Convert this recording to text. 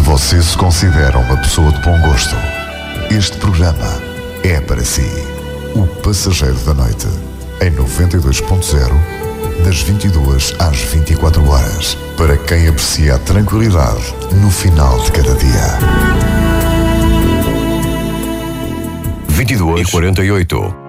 você se considera uma pessoa de bom gosto, este programa é para si. O Passageiro da Noite, em 92.0, das 22 às 24 horas, para quem aprecia a tranquilidade no final de cada dia. 22 e 48.